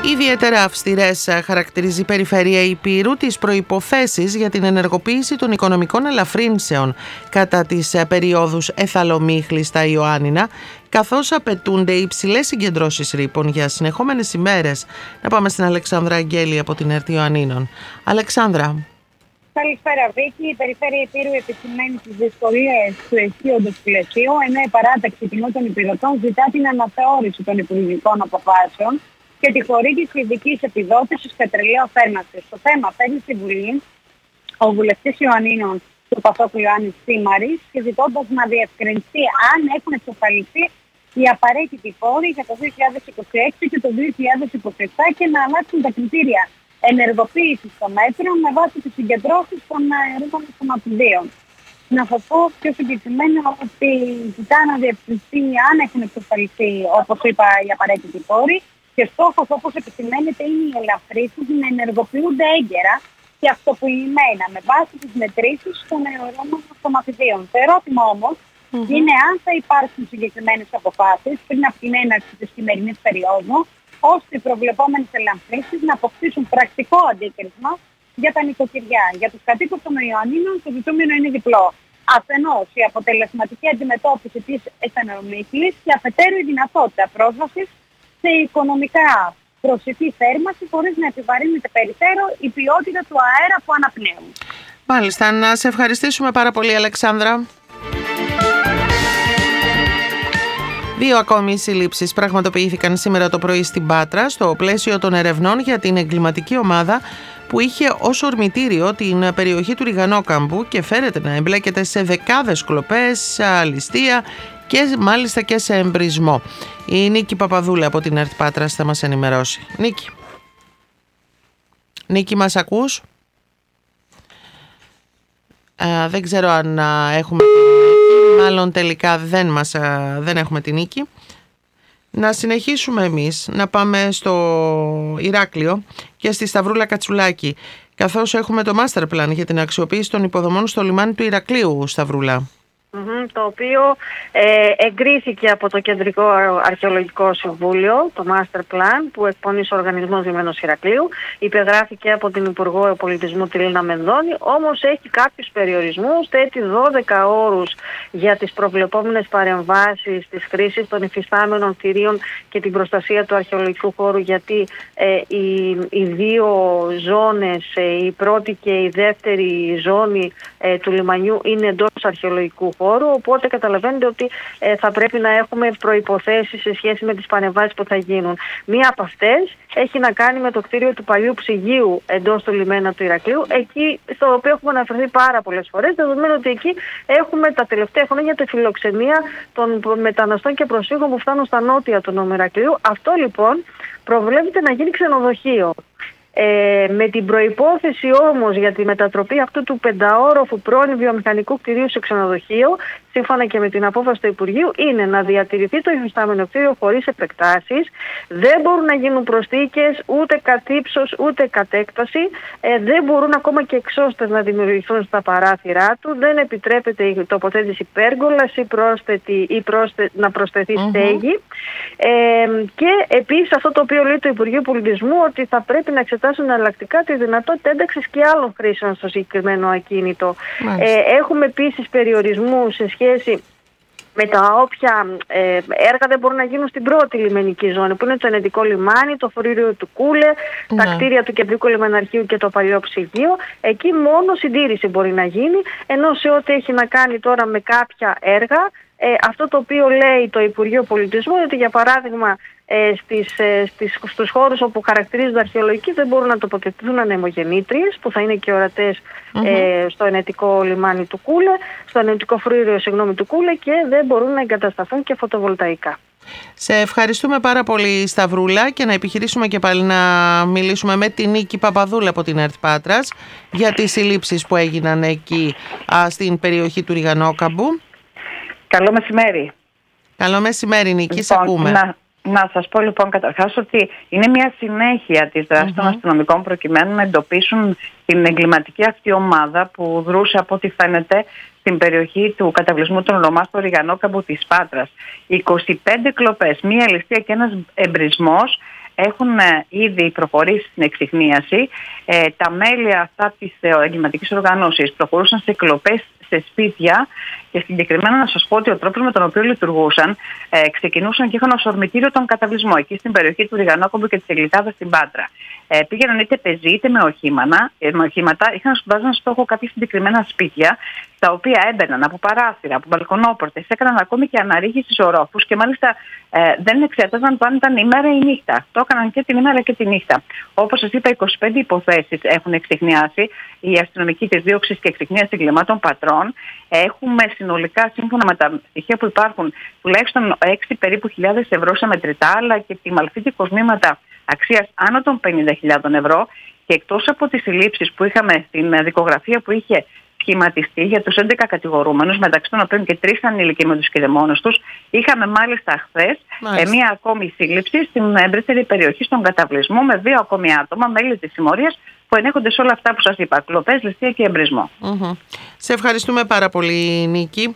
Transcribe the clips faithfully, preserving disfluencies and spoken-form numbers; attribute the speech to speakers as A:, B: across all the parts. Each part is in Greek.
A: Ιδιαίτερα αυστηρές χαρακτηρίζει η περιφέρεια Ηπείρου τις προϋποθέσεις για την ενεργοποίηση των οικονομικών ελαφρύνσεων κατά τις περιόδους Εθαλομύχλη στα Ιωάννινα, καθώς απαιτούνται υψηλές συγκεντρώσεις ρήπων για συνεχόμενες ημέρες. Να πάμε στην Αλεξάνδρα Αγγέλη από την ΕΡΤ Ιωαννίνων. Αλεξάνδρα.
B: Καλησπέρα, Βίκη. Η περιφέρεια Ηπείρου επισημαίνει τις δυσκολίες του ισχύοντος πλαισίου, ενώ η παράταξη κοινών των υπηρετών ζητά την αναθεώρηση των υπουργικών αποφάσεων και τη χορήγηση ειδικής επιδότησης πετρελαίου θέρμανσης. Το θέμα παίρνει στη Βουλή ο βουλευτής Ιωαννίνων του ΠΑΣΟΚ Ιωάννης Σίμαρης, ζητώντας να διευκρινιστεί αν έχουν εξασφαλιστεί οι απαραίτητοι πόροι για το δύο χιλιάδες είκοσι έξι και το δύο χιλιάδες είκοσι επτά και να αλλάξουν τα κριτήρια ενεργοποίησης των μέτρων με βάση τις συγκεντρώσεις των ρήπων σωματιδίων. Να σας πω πιο συγκεκριμένα ότι ζητά να διευκρινιστεί αν έχουν εξασφαλιστεί, όπως είπα, οι απαραίτητοι πόροι. Και στόχος, όπως επισημαίνεται, είναι οι ελαφρύσεις να ενεργοποιούνται έγκαιρα και αυτοποιημένα με βάση τις μετρήσεις των αερώμενων σωματιδίων. Το ερώτημα όμως mm-hmm. είναι αν θα υπάρξουν συγκεκριμένες αποφάσεις πριν από την έναρξη της σημερινής περίοδου, ώστε οι προβλεπόμενες ελαφρύσεις να αποκτήσουν πρακτικό αντίκρισμα για τα νοικοκυριά. Για τους κατοίκους των Ιωαννίνων το ζητούμενο είναι διπλό. Αφενός η αποτελεσματική αντιμετώπιση της εθανομύχλης και αφετέρου η δυνατότητα πρόσβασης σε οικονομικά προσιτή θέρμανση χωρίς να επιβαρύνεται περαιτέρω η ποιότητα του αέρα που αναπνέουν.
A: Μάλιστα, να σε ευχαριστήσουμε πάρα πολύ, Αλεξάνδρα. Δύο ακόμη συλλήψεις πραγματοποιήθηκαν σήμερα το πρωί στην Πάτρα στο πλαίσιο των ερευνών για την εγκληματική ομάδα που είχε ως ορμητήριο την περιοχή του Ριγανόκαμπου και φέρεται να εμπλέκεται σε δεκάδες κλοπές, ληστεία και μάλιστα και σε εμπρισμό. Η Νίκη Παπαδούλα από την ΕΡΤ Πάτρας θα μας ενημερώσει. Νίκη. Νίκη, μας ακούς? Α, δεν ξέρω αν α, έχουμε την Νίκη. Μάλλον τελικά δεν, μας, α, δεν έχουμε την Νίκη. Να συνεχίσουμε εμείς, να πάμε στο Ηράκλειο και στη Σταυρούλα Κατσουλάκη, καθώς έχουμε το master plan για την αξιοποίηση των υποδομών στο λιμάνι του Ηρακλείου, Σταυρούλα.
C: Mm-hmm, το οποίο ε, εγκρίθηκε από το Κεντρικό Αρχαιολογικό Συμβούλιο, το Master Plan που εκπονεί ο Οργανισμός Λιμένος Ηρακλείου, υπεγράφηκε από την Υπουργό Πολιτισμού τη Λίνα Μενδώνη, όμως έχει κάποιους περιορισμούς, θέτει δώδεκα όρους για τις προβλεπόμενες παρεμβάσεις της χρήσης των υφιστάμενων κτηρίων και την προστασία του αρχαιολογικού χώρου, γιατί ε, οι, οι δύο ζώνες, ε, η πρώτη και η δεύτερη ζώνη ε, του λιμανιού είναι εντός αρχαιολογικού χώρου, οπότε καταλαβαίνετε ότι ε, θα πρέπει να έχουμε προϋποθέσεις σε σχέση με τις παρεμβάσεις που θα γίνουν. Μία από αυτές έχει να κάνει με το κτίριο του παλιού ψυγείου εντός του λιμένα του Ηρακλείου, εκεί στο οποίο έχουμε αναφερθεί πάρα πολλές φορές, δεδομένου ότι εκεί έχουμε τα τελευταία χρόνια τη φιλοξενία των μεταναστών και προσφύγων που φτάνουν στα νότια του νόμου Ηρακλείου. Αυτό λοιπόν προβλέπεται να γίνει ξενοδοχείο. Ε, με την προϋπόθεση όμως για τη μετατροπή αυτού του πενταόροφου πρώην βιομηχανικού κτηρίου σε ξενοδοχείο, σύμφωνα και με την απόφαση του Υπουργείου, είναι να διατηρηθεί το υφιστάμενο κτίριο χωρίς επεκτάσεις, δεν μπορούν να γίνουν προσθήκες ούτε κατ' ύψος ούτε κατ' έκταση, ε, δεν μπορούν ακόμα και εξώστες να δημιουργηθούν στα παράθυρά του, δεν επιτρέπεται η τοποθέτηση πέργολας ή, πρόσθετη, ή πρόσθε, να προσθεθεί mm-hmm. στέγη. Ε, και επίσης αυτό το οποίο λέει το Υπουργείο Πολιτισμού, ότι θα πρέπει να εξετάσουν εναλλακτικά τη δυνατότητα ένταξης και άλλων χρήσεων στο συγκεκριμένο ακίνητο. Ε, έχουμε επίσης περιορισμούς σε σχέση με τα όποια ε, έργα δεν μπορούν να γίνουν στην πρώτη λιμενική ζώνη, που είναι το ενετικό λιμάνι, το φορήριο του Κούλε, ναι. τα κτίρια του Κεντρικού Λιμεναρχείου και το παλιό ψυγείο. Εκεί μόνο συντήρηση μπορεί να γίνει, ενώ σε ό,τι έχει να κάνει τώρα με κάποια έργα, ε, αυτό το οποίο λέει το Υπουργείο Πολιτισμού είναι ότι, για παράδειγμα, ε, στις, ε, στις, στους χώρους όπου χαρακτηρίζονται αρχαιολογικοί δεν μπορούν να τοποθετηθούν ανεμογεννήτριες, που θα είναι και ορατές mm-hmm. ε, στο ενετικό λιμάνι του Κούλε, στο ενετικό φρούριο συγγνώμη, του Κούλε, και δεν μπορούν να εγκατασταθούν και φωτοβολταϊκά.
A: Σε ευχαριστούμε πάρα πολύ, Σταυρούλα, και να επιχειρήσουμε και πάλι να μιλήσουμε με την Νίκη Παπαδούλα από την ΕΡΤ Πάτρας για τις συλλήψεις που έγιναν εκεί α, στην περιοχή του Ριγανόκαμπου.
D: Καλό μεσημέρι.
A: Καλό μεσημέρι, Νίκη,
D: λοιπόν,
A: σε ακούμε.
D: Να, να σας πω λοιπόν καταρχάς ότι είναι μια συνέχεια της δράσης mm-hmm. των αστυνομικών προκειμένου να εντοπίσουν την εγκληματική αυτή ομάδα που δρούσε, από ό,τι φαίνεται, στην περιοχή του καταβλισμού των Ρωμά στο Ριγανόκαμπο της Πάτρας. είκοσι πέντε κλοπές, μία ληστεία και ένας εμπρισμός έχουν ε, ήδη προχωρήσει στην εξιχνίαση. Ε, τα μέλη αυτά της ε, εγκληματικής οργάνωσης προχωρούσαν σε κλοπές σε σπίτια και συγκεκριμένα να σας πω ότι ο τρόπος με τον οποίο λειτουργούσαν ε, ξεκινούσαν και είχαν ως ορμητήριο τον καταβλισμό εκεί στην περιοχή του Ριγανόκομπου και της Εγκλητάδας στην Πάτρα. Ε, πήγαιναν είτε πεζοί είτε με, οχήματα, ε, με οχήματα, είχαν σπουδάζαν στόχο κάποια συγκεκριμένα σπίτια, τα οποία έμπαιναν από παράθυρα, από μπαλκονόπορτες, έκαναν ακόμη και αναρρίχηση στους ορόφους και μάλιστα ε, δεν εξέταζαν το αν ήταν ημέρα ή νύχτα. Το έκαναν και την ημέρα και τη νύχτα. Όπως σας είπα, είκοσι πέντε υποθέσεις έχουν εξιχνιάσει η αστυνομική της δίωξης και εξιχνίαση εγκλημάτων πατρών. Έχουμε συνολικά, σύμφωνα με τα στοιχεία που υπάρχουν, τουλάχιστον έξι περίπου χιλιάδες ευρώ σε μετρητά, αλλά και τιμαλφίτη κοσμήματα αξίας άνω των πενήντα χιλιάδων ευρώ. Και εκτός από τις συλλήψεις που είχαμε στην δικογραφία που είχε σχηματιστεί για τους έντεκα κατηγορούμενους, μεταξύ των οποίων και τρεις ανήλικοι με τους κηδεμόνους τους, είχαμε μάλιστα χθες ε, μία ακόμη σύλληψη στην ευρύτερη περιοχή στον καταβλισμό με δύο ακόμη άτομα, μέλη της συμμορίας, που ενέχονται σε όλα αυτά που σας είπα: κλοπές, ληστεία και εμπρισμό.
A: Mm-hmm. Σε ευχαριστούμε πάρα πολύ, Νίκη.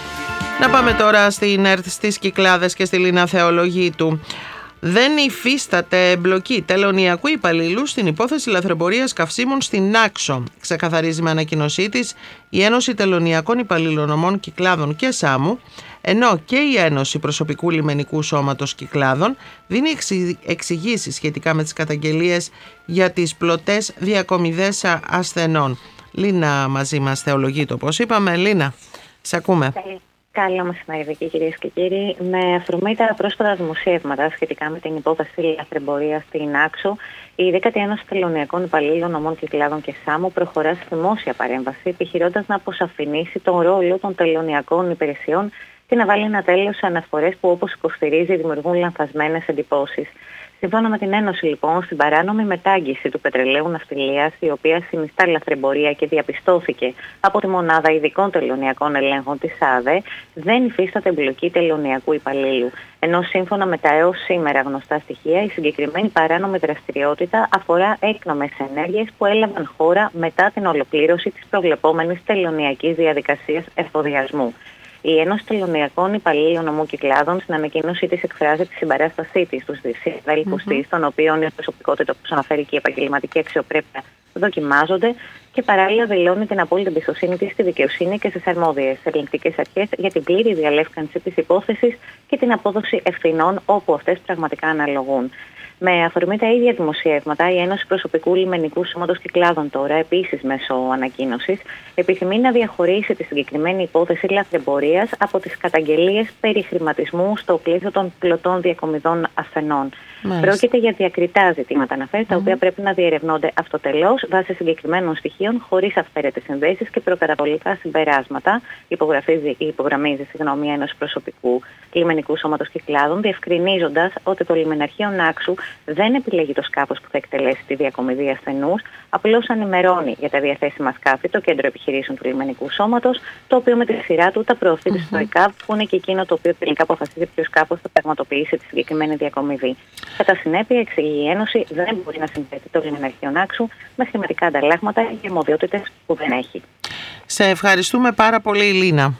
A: Να πάμε τώρα στην ΕΡΤ στις Κυκλάδες και στη Λίνα Θεολογίτου. Δεν υφίσταται εμπλοκή τελωνιακού υπαλλήλου στην υπόθεση λαθρεμπορίας καυσίμων στην Νάξο. Ξεκαθαρίζει με ανακοίνωσή της η Ένωση Τελωνιακών Υπαλλήλων Ομών Κυκλάδων και Σάμου, ενώ και η Ένωση Προσωπικού Λιμενικού Σώματος Κυκλάδων δίνει εξηγήσεις σχετικά με τις καταγγελίες για τις πλωτές διακομιδές ασθενών. Λίνα μαζί μας θεολογείται, όπως είπαμε. Λίνα, σε ακούμε.
E: Καλό μεσημέρι, κυρίες και κύριοι. Με αφορμή τα πρόσφατα δημοσιεύματα σχετικά με την υπόθεση λαθρεμπορίας στην Άξο, η δέκατη Ένωση Τελωνιακών Υπαλλήλων Ομών Κυκλάδων και Σάμου προχωρά στη δημόσια παρέμβαση, επιχειρώντας να αποσαφηνίσει τον ρόλο των τελωνιακών υπηρεσιών και να βάλει ένα τέλος σε αναφορές που, όπως υποστηρίζει, δημιουργούν λανθασμένες εντυπώσεις. Σύμφωνα με την Ένωση, λοιπόν, στην παράνομη μετάγγιση του πετρελαίου ναυτιλίας, η οποία συνιστά λαθρεμπορία και διαπιστώθηκε από τη Μονάδα Ειδικών Τελωνιακών Ελέγχων της ΑΔΕ, δεν υφίσταται εμπλοκή τελωνιακού υπαλλήλου. Ενώ σύμφωνα με τα έως σήμερα γνωστά στοιχεία, η συγκεκριμένη παράνομη δραστηριότητα αφορά έκνομες ενέργειες που έλαβαν χώρα μετά την ολοκλήρωση της προβλεπόμενης τελωνιακής διαδικασίας εφοδιασμού. Η Ένωση Τελωνιακών Υπαλλήλων Ομών Κυκλάδων στην ανακοίνωσή της εκφράζει τη συμπαράστασή της στους συναδέλφους της, των οποίων η προσωπικότητα, όπως αναφέρει και η επαγγελματική αξιοπρέπεια, δοκιμάζονται, και παράλληλα δηλώνει την απόλυτη εμπιστοσύνη της στη δικαιοσύνη και στις αρμόδιες ελεγκτικές αρχές για την πλήρη διαλεύκανση της υπόθεσης και την απόδοση ευθυνών όπου αυτές πραγματικά αναλογούν. Με αφορμή τα ίδια δημοσιεύματα, η Ένωση Προσωπικού Λιμενικού Σώματος Κυκλάδων τώρα, επίσης μέσω ανακοίνωσης, επιθυμεί να διαχωρίσει τη συγκεκριμένη υπόθεση λαθρεμπορίας από τις καταγγελίες περί χρηματισμού στο πλαίσιο των πλωτών διακομιδών ασθενών. Μάλιστα. Πρόκειται για διακριτά ζητήματα, αναφέρει, τα mm. οποία πρέπει να διερευνώνται αυτοτελώς βάσει συγκεκριμένων στοιχείων, χωρίς αυθαίρετες συνδέσεις και προκαταβολικά συμπεράσματα. Υπογραμμίζει, υπογραμμίζει συγγνώμη, η Ένωση Προσωπικού Λιμενικού Σώματος Κυκλάδων, διευκρινίζοντας ότι το λιμεναρχείο Νάξου δεν επιλέγει το σκάφος που θα εκτελέσει τη διακομιδή ασθενούς, απλώς ενημερώνει για τα διαθέσιμα σκάφη το Κέντρο Επιχειρήσεων του Λιμενικού Σώματος, το οποίο με τη σειρά του τα προωθεί mm-hmm. στο ΕΚΑΒ, που είναι και εκείνο το οποίο τελικά αποφασίζει ποιο σκάφος θα πραγματοποιήσει τη συγκεκριμένη διακομιδή. Κατά συνέπεια, εξηγεί η Ένωση, δεν μπορεί να συνδέσει το λιμεναρχείο Νάξου με χρηματικά ανταλλάγματα ή αρμοδιότητες που δεν έχει.
A: Σε ευχαριστούμε πάρα πολύ, Λίνα.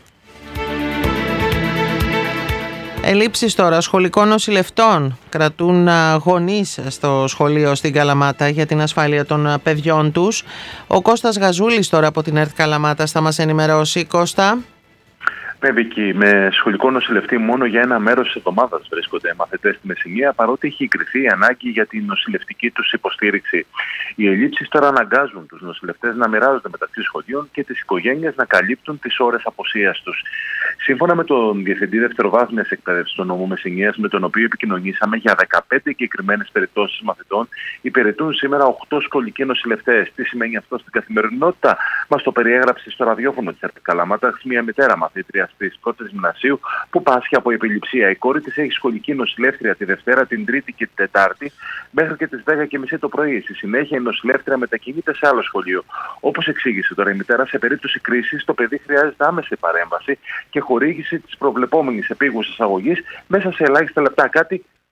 A: Ελλείψεις τώρα σχολικών νοσηλευτών κρατούν γονείς στο σχολείο στην Καλαμάτα για την ασφάλεια των παιδιών τους. Ο Κώστας Γαζούλης τώρα από την ΕΡΤ Καλαμάτας θα μας ενημερώσει. Κώστα.
F: Ναι, Βίκη, με σχολικό νοσηλευτή μόνο για ένα μέρος της εβδομάδας βρίσκονται μαθητές στη Μεσσηνία, παρότι έχει κριθεί η ανάγκη για την νοσηλευτική τους υποστήριξη. Οι ελλείψεις τώρα αναγκάζουν τους νοσηλευτές να μοιράζονται μεταξύ σχολείων και τις οικογένειες να καλύπτουν τις ώρες αποσίας τους. Σύμφωνα με τον Διευθυντή Δευτεροβάθμιας Εκπαίδευσης του νομού Μεσσηνίας, με τον οποίο επικοινωνήσαμε για δεκαπέντε συγκεκριμένες περιπτώσεις μαθητών, υπηρετούν σήμερα οκτώ σχολικοί νοσηλευτές. Τι σημαίνει αυτό στην καθημερινότητα? Μας το περιέγραψε στο ραδιόφωνο της ΕΡΤ Καλαμάτας μια μητέρα μαθήτρια της πρώτης γυμνασίου που πάσχει από επιληψία. Η κόρη της έχει σχολική νοσηλεύτρια τη Δευτέρα, την Τρίτη και την Τετάρτη μέχρι και τις δέκα και μισή το πρωί. Στη συνέχεια η νοσηλεύτρια μετακινείται σε άλλο σχολείο. Όπως εξήγησε τώρα η μητέρα, σε περίπτωση κρίσης το παιδί χρειάζεται άμεση παρέμβαση και χορήγηση της προβλεπόμενης επίγουσας αγωγής μέσα σε ελάχιστα λεπτά. Κάτι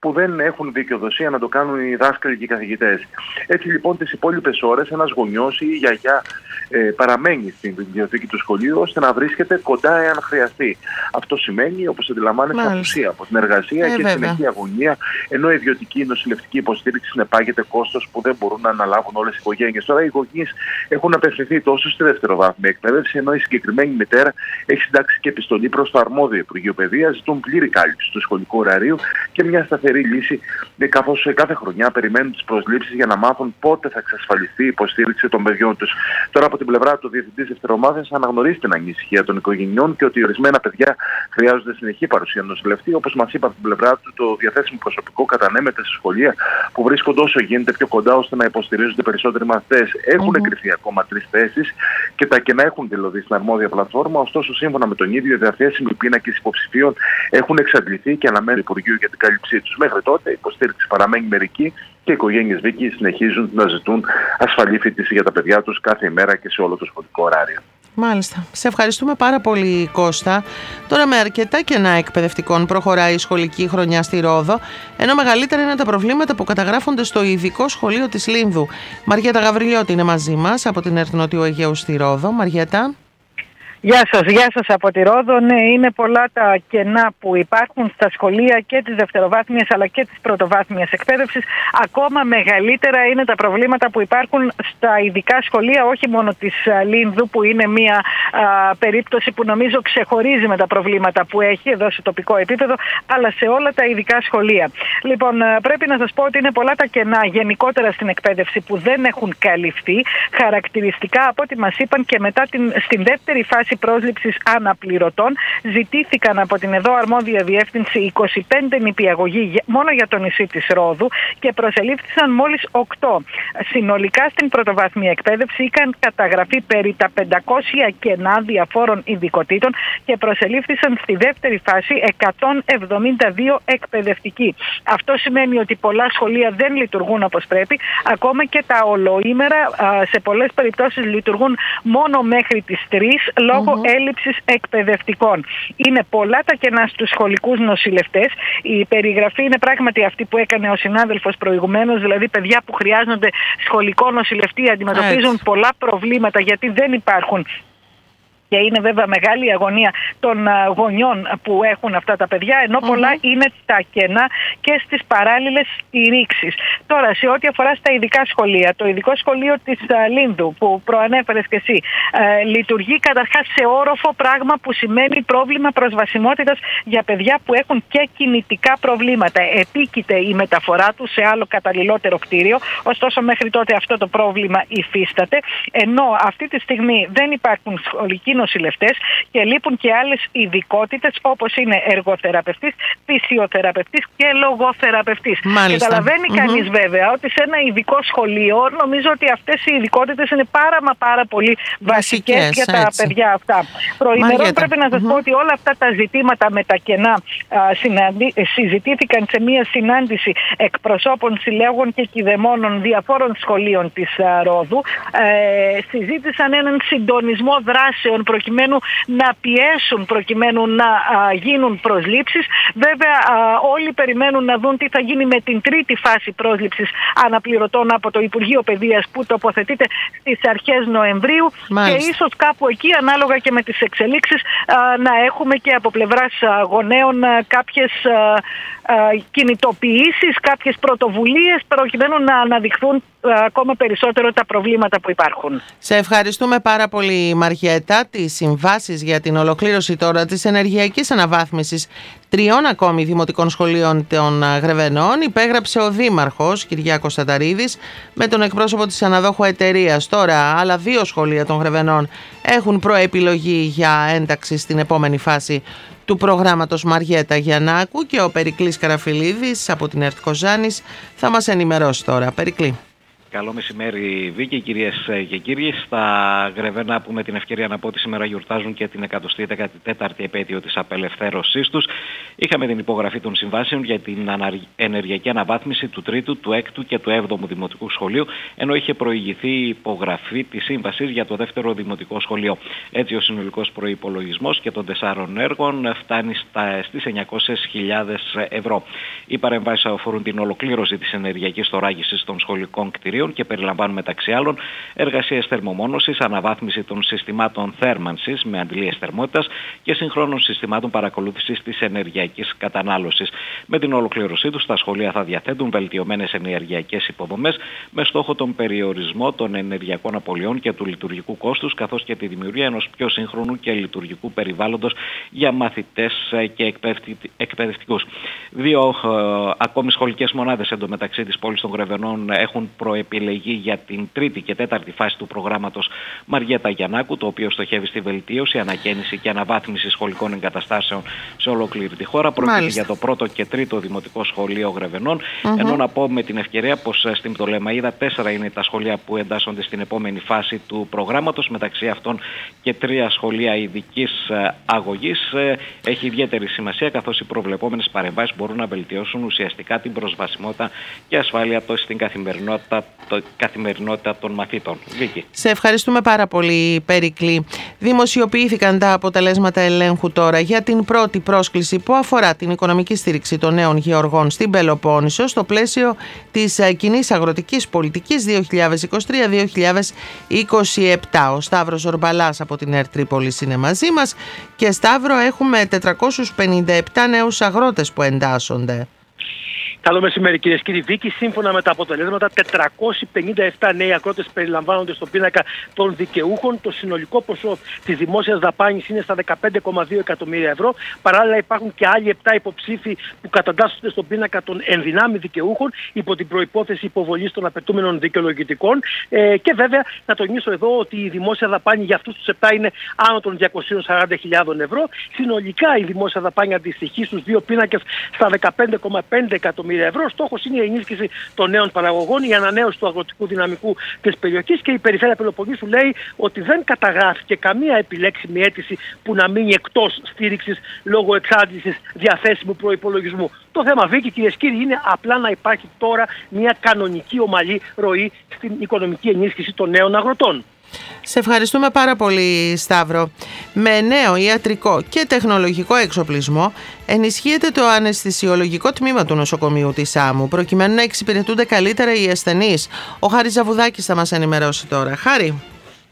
F: που δεν έχουν δικαιοδοσία να το κάνουν οι δάσκαλοι και οι καθηγητές. Έτσι λοιπόν τις υπόλοιπες ώρες ένας γονιός ή η γιαγιά ε, παραμένει στην βιβλιοθήκη του σχολείου ώστε να βρίσκεται κοντά εάν χρειαστεί. Αυτό σημαίνει, όπως αντιλαμβάνεσαι, απουσία από την εργασία ε, και συνεχή αγωνία, ενώ η ιδιωτική νοσηλευτική υποστήριξη συνεπάγεται κόστος που δεν μπορούν να αναλάβουν όλες οι οικογένειες. Τώρα οι γονείς έχουν απευθυνθεί τόσο στη δευτεροβάθμια εκπαίδευση, ενώ η συγκεκριμένη μητέρα έχει συντάξει και επιστολή προς το αρμόδιο Υπουργείο Παιδείας, ζητούν πλήρη κάλυψη του σχολικού ωραρίου και μια σταθερή λύση, καθώς κάθε χρονιά περιμένουν τις προσλήψεις για να μάθουν πότε θα εξασφαλιστεί η υποστήριξη των παιδιών τους. Τώρα, από την πλευρά του Διευθυντής Δευτερομάθειας αναγνωρίζει την ανησυχία των οικογενειών και ότι ορισμένα παιδιά χρειάζονται συνεχή παρουσία νοσηλευτή. Όπως μας είπα, από την πλευρά του, το διαθέσιμο προσωπικό κατανέμεται σε σχολεία που βρίσκονται όσο γίνεται πιο κοντά ώστε να υποστηρίζονται περισσότεροι μαθητές. Έχουν mm-hmm. εκκριθεί ακόμα τρεις θέσεις και τα κενά έχουν δηλωθεί στην αρμόδια πλατφόρμα. Ωστόσο, σύμφωνα με τον ίδιο, οι διαθέσιμοι πίνακες υποψηφίων έχουν εξαντληθεί και αναμένει το Υπουργείο για την κάλυψή τους. Μέχρι τότε η υποστήριξη παραμένει μερική και οι οικογένειες Βίκη συνεχίζουν να ζητούν ασφαλή φοιτήση για τα παιδιά τους κάθε ημέρα και σε όλο το σχολικό ωράριο.
A: Μάλιστα. Σε ευχαριστούμε πάρα πολύ, Κώστα. Τώρα, με αρκετά κενά εκπαιδευτικών προχωράει η σχολική χρονιά στη Ρόδο, ενώ μεγαλύτερα είναι τα προβλήματα που καταγράφονται στο ειδικό σχολείο της Λίνδου. Μαριέτα Γαβριλιώτη είναι μαζί μας από την ΕΡΤ Νότιου Αιγαίου στη Ρόδο. Μαριέτα.
G: Γεια σας, γεια σας από τη Ρόδο. Ναι, είναι πολλά τα κενά που υπάρχουν στα σχολεία και της δευτεροβάθμιας αλλά και της πρωτοβάθμιας εκπαίδευσης. Ακόμα μεγαλύτερα είναι τα προβλήματα που υπάρχουν στα ειδικά σχολεία, όχι μόνο της Λίνδου, που είναι μια α, περίπτωση που νομίζω ξεχωρίζει με τα προβλήματα που έχει εδώ σε τοπικό επίπεδο, αλλά σε όλα τα ειδικά σχολεία. Λοιπόν, πρέπει να σας πω ότι είναι πολλά τα κενά γενικότερα στην εκπαίδευση που δεν έχουν καλυφθεί, χαρακτηριστικά από ό,τι μας είπαν και μετά την, στην δεύτερη φάση πρόσληψης αναπληρωτών. Ζητήθηκαν από την εδώ αρμόδια διεύθυνση είκοσι πέντε νηπιαγωγοί μόνο για το νησί της Ρόδου και προσελήφθησαν μόλις οκτώ. Συνολικά στην πρωτοβάθμια εκπαίδευση είχαν καταγραφεί περί τα πεντακόσια κενά διαφόρων ειδικοτήτων και προσελήφθησαν στη δεύτερη φάση εκατόν εβδομήντα δύο εκπαιδευτικοί. Αυτό σημαίνει ότι πολλά σχολεία δεν λειτουργούν όπως πρέπει, ακόμα και τα ολοήμερα σε πολλές περιπτώσεις λειτουργούν μόνο μέχρι τις τρεις λόγω mm-hmm. έλλειψης εκπαιδευτικών. Είναι πολλά τα κενά στους σχολικούς νοσηλευτές. Η περιγραφή είναι πράγματι αυτή που έκανε ο συνάδελφος προηγουμένως, δηλαδή παιδιά που χρειάζονται σχολικό νοσηλευτή αντιμετωπίζουν Έτσι. πολλά προβλήματα γιατί δεν υπάρχουν. Και είναι βέβαια μεγάλη η αγωνία των γονιών που έχουν αυτά τα παιδιά, ενώ mm-hmm. πολλά είναι τα κενά και στις παράλληλες στηρίξεις. Τώρα, σε ό,τι αφορά στα ειδικά σχολεία, το ειδικό σχολείο της Λίνδου που προανέφερες και εσύ, ε, λειτουργεί καταρχάς σε όροφο, πράγμα που σημαίνει πρόβλημα προσβασιμότητας για παιδιά που έχουν και κινητικά προβλήματα. Επίκειται η μεταφορά του σε άλλο καταλληλότερο κτίριο, ωστόσο μέχρι τότε αυτό το πρόβλημα υφίσταται, ενώ αυτή τη στιγμή δεν υπάρχουν σχολικοί νοσηλευτές και λείπουν και άλλες ειδικότητες όπως είναι εργοθεραπευτής, φυσιοθεραπευτής και λογοθεραπευτής. Καταλαβαίνει mm-hmm. κανείς βέβαια ότι σε ένα ειδικό σχολείο νομίζω ότι αυτές οι ειδικότητες είναι πάρα μα πάρα πολύ βασικές, βασικές για τα έτσι. παιδιά αυτά. Προημερών πρέπει να σας mm-hmm. πω ότι όλα αυτά τα ζητήματα με τα κενά α, συναντι... συζητήθηκαν σε μια συνάντηση εκπροσώπων συλλόγων και κηδεμόνων διαφόρων σχολείων της α, Ρόδου. Ε, συζήτησαν έναν συντονισμό δράσεων προκειμένου να πιέσουν, προκειμένου να α, γίνουν προσλήψεις. Βέβαια α, όλοι περιμένουν να δουν τι θα γίνει με την τρίτη φάση πρόσληψης αναπληρωτών από το Υπουργείο Παιδείας που τοποθετείται στις αρχές Νοεμβρίου. Μάλιστα. Και ίσως κάπου εκεί, ανάλογα και με τις εξελίξεις, α, να έχουμε και από πλευράς α, γονέων α, κάποιες α, α, κινητοποιήσεις, κάποιες πρωτοβουλίες προκειμένου να αναδειχθούν ακόμα περισσότερο τα προβλήματα που υπάρχουν.
A: Σε ευχαριστούμε πάρα πολύ, Μαριέτα. Τις συμβάσεις για την ολοκλήρωση τώρα της ενεργειακής αναβάθμισης τριών ακόμη δημοτικών σχολείων των Γρεβενών υπέγραψε ο Δήμαρχος Κυριάκος Ταταρίδης με τον εκπρόσωπο της αναδόχου εταιρείας. Τώρα άλλα δύο σχολεία των Γρεβενών έχουν προεπιλογή για ένταξη στην επόμενη φάση του προγράμματος Μαριέτα Γιαννάκου και ο Περικλής Καραφιλίδης από την ΕΡΤ Κοζάνης θα μας ενημερώσει τώρα. Περικλή.
H: Καλό μεσημέρι, Βίκη, κυρίες και κύριοι. Στα Γρεβένα, που με την ευκαιρία να πω ότι σήμερα γιορτάζουν και την εκατοστή δέκατη τέταρτη επέτειο της απελευθέρωσής τους, είχαμε την υπογραφή των συμβάσεων για την ενεργειακή αναβάθμιση του τρίτου, του έκτου και του έβδομου δημοτικού σχολείου, ενώ είχε προηγηθεί η υπογραφή της σύμβασης για το δεύτερο δημοτικό σχολείο. Έτσι, ο συνολικός προϋπολογισμός και των τεσσάρων έργων φτάνει στα, στις εννιακόσιες χιλιάδες ευρώ. Οι παρεμβάσεις αφορούν την ολοκλήρωση της ενεργειακής θωράκισης των σχολικών κτηρίων και περιλαμβάνουν μεταξύ άλλων εργασίες θερμομόνωσης, αναβάθμιση των συστημάτων θέρμανσης με αντλίες θερμότητας και συγχρόνων συστημάτων παρακολούθησης της ενεργειακής κατανάλωσης. Με την ολοκλήρωσή τους, τα σχολεία θα διαθέτουν βελτιωμένες ενεργειακές υποδομές με στόχο τον περιορισμό των ενεργειακών απολειών και του λειτουργικού κόστους, καθώς και τη δημιουργία ενός πιο σύγχρονου και λειτουργικού περιβάλλοντος για μαθητές και εκπαιδευτικούς. Δύο ε, ακόμη σχολικές μονάδες εντωμεταξύ της πόλης των Γρεβενών έχουν προεπιλεγεί για την τρίτη και τέταρτη φάση του προγράμματος Μαριέτα Γιαννάκου, το οποίο στοχεύει στη βελτίωση, ανακαίνιση και αναβάθμιση σχολικών εγκαταστάσεων σε ολόκληρη τη χώρα. Πρόκειται για το πρώτο και τρίτο δημοτικό σχολείο Γρεβενών. Mm-hmm. Ενώ να πω με την ευκαιρία πως στην Πτολεμαΐδα τέσσερα είναι τα σχολεία που εντάσσονται στην επόμενη φάση του προγράμματος. Μεταξύ αυτών και τρία σχολεία ειδικής αγωγής. Έχει ιδιαίτερη σημασία, καθώς οι προβλεπόμενες παρεμβάσεις μπορούν να βελτιώσουν ουσιαστικά την προσβασιμότητα και ασφάλεια στην καθημερινότητα, το, καθημερινότητα των μαθήτων. Βίκη.
A: Σε ευχαριστούμε πάρα πολύ, Περικλή. Δημοσιοποιήθηκαν τα αποτελέσματα ελέγχου τώρα για την πρώτη πρόσκληση που αφορά την οικονομική στήριξη των νέων γεωργών στην Πελοπόννησο στο πλαίσιο της κοινής αγροτικής πολιτικής δύο χιλιάδες είκοσι τρία δύο χιλιάδες είκοσι επτά. Ο Σταύρος Ορμπαλάς από την ΕΡΤ Τρίπολης είναι μαζί μας. Και Σταύρο, έχουμε τετρακόσιους πενήντα επτά νέους αγρότες που εντάσσονται.
I: Καλό μεσημέρι, κυρίες και κύριοι. Βίκη, σύμφωνα με τα αποτελέσματα, τετρακόσιοι πενήντα επτά νέοι αγρότες περιλαμβάνονται στον πίνακα των δικαιούχων. Το συνολικό ποσό της δημόσιας δαπάνης είναι στα δεκαπέντε κόμμα δύο εκατομμύρια ευρώ. Παράλληλα, υπάρχουν και άλλοι επτά υποψήφοι που κατατάσσονται στον πίνακα των ενδυνάμει δικαιούχων υπό την προϋπόθεση υποβολής των απαιτούμενων δικαιολογητικών. Ε, και βέβαια, να τονίσω εδώ ότι η δημόσια δαπάνη για αυτούς τους επτά είναι άνω των διακόσιες σαράντα χιλιάδες ευρώ. Συνολικά, η δημόσια δαπάνη αντιστοιχεί στους δύο πίνακες στα δεκαπέντε κόμμα πέντε εκατομμύρια ευρώ. Στόχος είναι η ενίσχυση των νέων παραγωγών, η ανανέωση του αγροτικού δυναμικού της περιοχής, και η Περιφέρεια Πελοποννήσου λέει ότι δεν καταγράφηκε καμία επιλέξιμη αίτηση που να μείνει εκτός στήριξης λόγω εξάντλησης διαθέσιμου προϋπολογισμού. Το θέμα, Βίκη, κυρίες και κύριοι, είναι απλά να υπάρχει τώρα μια κανονική ομαλή ροή στην οικονομική ενίσχυση των νέων αγροτών.
A: Σε ευχαριστούμε πάρα πολύ, Σταύρο. Με νέο ιατρικό και τεχνολογικό εξοπλισμό ενισχύεται το αναισθησιολογικό τμήμα του νοσοκομείου της Σάμου, προκειμένου να εξυπηρετούνται καλύτερα οι ασθενείς. Ο Χάρης Ζαβουδάκης θα μας ενημερώσει τώρα. Χάρη.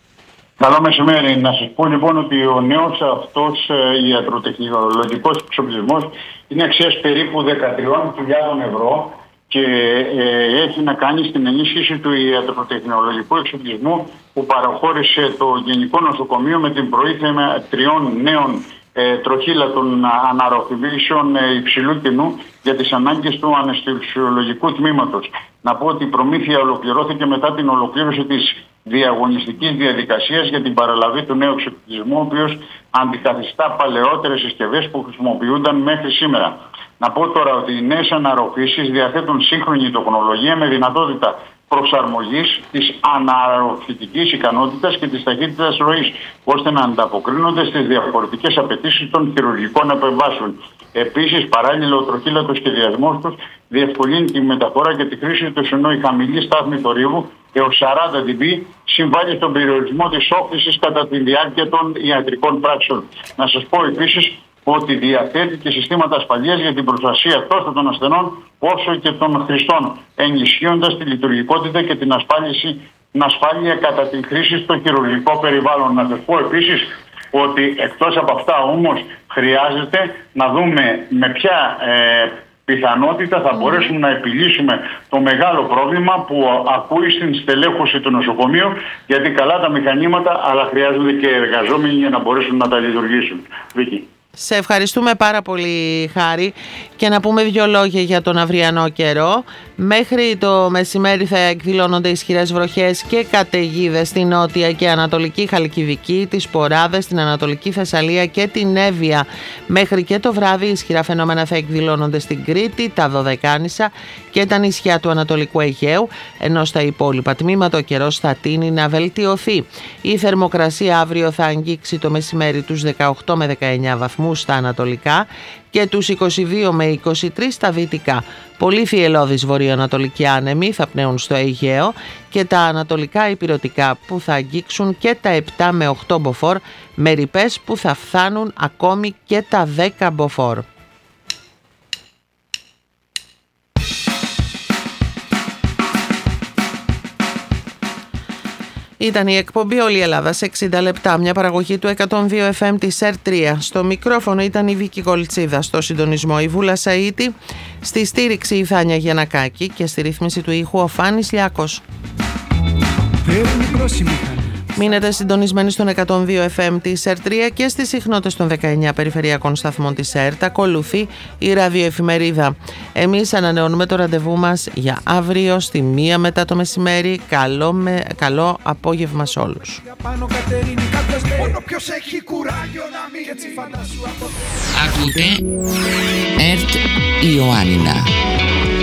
J: Καλό μεσημέρι. Να σας πω λοιπόν ότι ο νέος αυτός ιατροτεχνολογικός εξοπλισμός είναι αξίας περίπου δεκατρείς χιλιάδες ευρώ και ε, έχει να κάνει στην ενίσχυση του ιατροτεχνολογικού εξοπλισμού που παραχώρησε το Γενικό Νοσοκομείο με την προήθεια τριών νέων ε, τροχύλατων αναρροφημίσεων ε, υψηλού κοινού για τις ανάγκες του αναισθησιολογικού τμήματος. Να πω ότι η προμήθεια ολοκληρώθηκε μετά την ολοκλήρωση της διαγωνιστικής διαδικασίας για την παραλαβή του νέου εξοπλισμού, ο οποίος αντικαθιστά παλαιότερες συσκευές που χρησιμοποιούνταν μέχρι σήμερα. Να πω τώρα ότι οι νέες αναρροφήσεις διαθέτουν σύγχρονη τεχνολογία με δυνατότητα προσαρμογής της αναρροφητικής ικανότητας και της ταχύτητας ροής, ώστε να ανταποκρίνονται στις διαφορετικές απαιτήσεις των χειρουργικών επεμβάσεων. Επίσης, παράλληλα, ο τροχύλατος σχεδιασμός τους διευκολύνει τη μεταφορά και τη χρήση του, ενώ η χαμηλή στάθμη θορύβου έως σαράντα δB συμβάλλει στον περιορισμό της όφλησης κατά τη διάρκεια των ιατρικών πράξεων. Να σας πω επίσης ότι διαθέτει και συστήματα ασφαλείας για την προστασία τόσο των ασθενών όσο και των χρηστών, ενισχύοντας τη λειτουργικότητα και την, ασφάλιση, την ασφάλεια κατά την χρήση στο χειρουργικό περιβάλλον. Να σας πω επίσης ότι εκτός από αυτά όμως χρειάζεται να δούμε με ποια ε, πιθανότητα θα μπορέσουμε να επιλύσουμε το μεγάλο πρόβλημα που ακούει στην στελέχωση του νοσοκομείου, γιατί καλά τα μηχανήματα, αλλά χρειάζονται και εργαζόμενοι για να μπορέσουν να τα λειτουργήσουν. Βίκη.
A: Σε ευχαριστούμε πάρα πολύ, Χάρη, και να πούμε δύο λόγια για τον αυριανό καιρό. Μέχρι το μεσημέρι θα εκδηλώνονται ισχυρές βροχές και καταιγίδες στην νότια και ανατολική Χαλκιδική, τις Ποράδες, την Ανατολική Θεσσαλία και την Εύβοια. Μέχρι και το βράδυ ισχυρά φαινόμενα θα εκδηλώνονται στην Κρήτη, τα Δωδεκάνησα και τα νησιά του Ανατολικού Αιγαίου, ενώ στα υπόλοιπα τμήματα ο καιρός θα τείνει να βελτιωθεί. Η θερμοκρασία αύριο θα αγγίξει το μεσημέρι τους δεκαοκτώ με δεκαεννιά βαθμούς στα ανατολικά και τους είκοσι δύο με είκοσι τρία στα δυτικά. Πολύ θυελλώδεις βορειοανατολικοί άνεμοι θα πνέουν στο Αιγαίο και τα ανατολικά ηπειρωτικά που θα αγγίξουν και τα επτά με οκτώ μποφόρ, με ρηπές που θα φθάνουν ακόμη και τα δέκα μποφόρ. Ήταν η εκπομπή Όλη η Ελλάδα σε εξήντα λεπτά, μια παραγωγή του εκατόν δύο εφ εμ της ΕΡ τρία. Στο μικρόφωνο ήταν η Βίκη Κολτσίδα, στο συντονισμό η Βούλα Σαΐτη, στη στήριξη η Θάνια Γιαννακάκη και στη ρύθμιση του ήχου ο Φάνης Λιάκος. Μείνετε συντονισμένοι στον εκατόν δύο εφ εμ της ΕΡ τρία και στις συχνότητες των δεκαεννιά περιφερειακών σταθμών της ΕΡΤ. Ακολουθεί η ραδιοεφημερίδα. Εμείς ανανεώνουμε το ραντεβού μας για αύριο στη μία μετά το μεσημέρι. Καλό, με... Καλό απόγευμα σε όλους.
K: Ακούτε ΕΡΤ Ιωάννινα.